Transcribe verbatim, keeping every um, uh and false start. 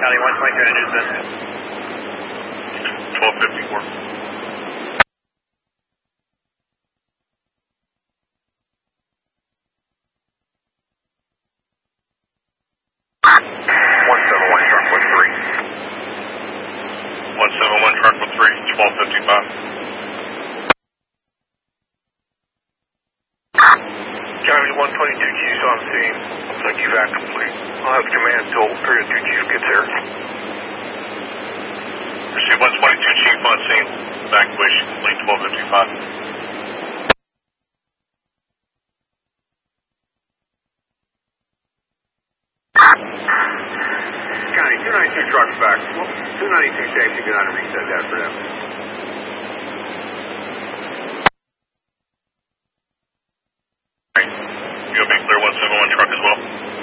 County one twenty-two to News Business. twelve fifty-four. one seven one truck with three. one seven one truck with three, twelve fifty-five. County one twenty-two Chiefs on scene. Looks like evac complete. I'll have command until area two Chief gets here. Receive one twenty-two Chief on scene. Evacuation complete, twelve fifty-five. County two ninety-two trucks back. Well, two ninety-two safety, get out and reset that for them. You'll be clear one seven one truck as well.